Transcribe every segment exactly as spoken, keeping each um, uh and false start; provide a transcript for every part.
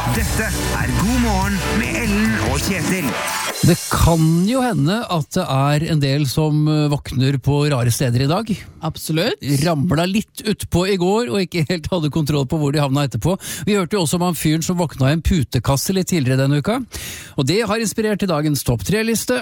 Dette er God morgen med Ellen og Kjetil. Det kan jo hende at det er en del som våkner på rare steder i dag. Absolutt. Ramla litt utpå i går og ikke helt hadde kontroll på hvor de havna etterpå. Vi hørte jo også om han fyren som våkna i en putekasse litt tidligere denne uka. Og det har inspirert til dagens topp tre-liste.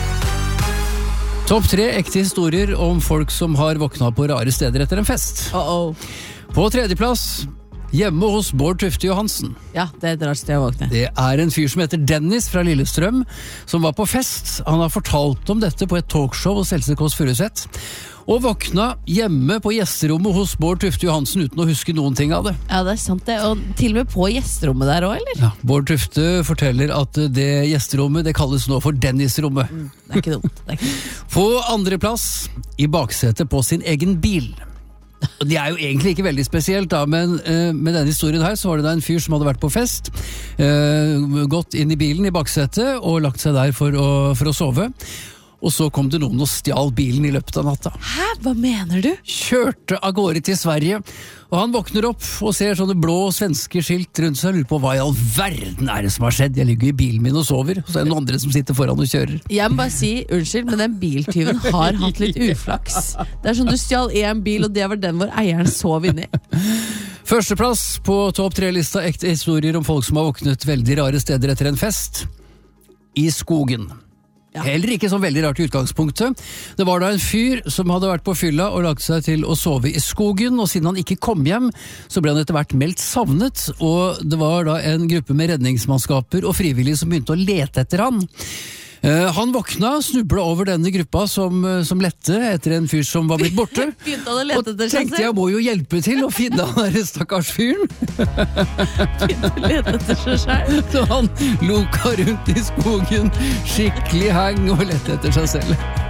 Topp tre ekte historier om folk som har våkna på rare steder etter en fest. Uh-oh. På tredjeplass, hjemme hos Bård Tufte Johansen. Ja, det er et rart sted å våkne. Det er en fyr som heter Dennis fra Lillestrøm, som var på fest. Han har fortalt om dette på et talkshow hos Else Kåss Furuseth, og våkna hjemme på gjesterommet hos Bård Tufte Johansen uten å huske noen ting av det. Ja, det er sant det. Og til og med på gjesterommet der også, eller? Ja, Bård Tufte forteller at det gjesterommet, det kalles nå for Dennis-rommet. Mm, det er ikke dumt. Det er ikke dumt. På andre plass, i baksetet på sin egen bil. Det er jo egentlig ikke veldig spesielt da, men uh, med denne historien her så var det da en fyr som hadde vært på fest, uh, gått inn i bilen i baksetet og lagt seg der for å, for å sove. Og så kom det noen og stjal bilen i løpet av natta. Hæ? Hva mener du? Kjørte av gårde til Sverige, og han våkner opp og ser sånne blå svenske skilt rundt seg, og lurer på hva i all verden er det som har skjedd? Jeg ligger i bilen min og sover, og så er det noen andre som sitter foran og kjører. Jeg må bare si, unnskyld, men den biltyven har hatt litt uflaks. Det er sånn du stjal en bil, og det var den hvor eieren sov inni. Førsteplass på topp tre-lista ekte historier om folk som har våknet veldig rare steder etter en fest. I skogen. Ja. Heller ikke så veldig rart i utgangspunktet. Det var da en fyr som hadde vært på fylla og lagt seg til å sove i skogen, og siden han ikke kom hjem, så ble han etter hvert meldt savnet, og det var da en gruppe med redningsmannskaper og frivillige som begynte å lete etter han. Uh, han våkna, snubla over denne gruppa som, som lette etter en fyr som var blitt borte. Begynte han å lete etter seg selv? Og tenkte jeg må jo hjelpe til å finne han der stakkars fyren. Begynte å lete etter seg selv? Så han loka rundt i skogen, skikkelig hang og lette etter seg selv.